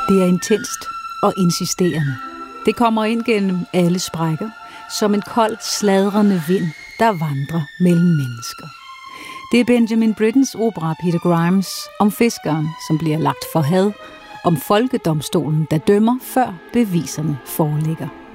Det er intenst og insisterende. Det kommer ind gennem alle sprækker, som en kold, sladrende vind, der vandrer mellem mennesker. Det er Benjamin Brittens opera Peter Grimes om fiskeren, som bliver lagt for had, om folkedomstolen, der dømmer, før beviserne foreligger.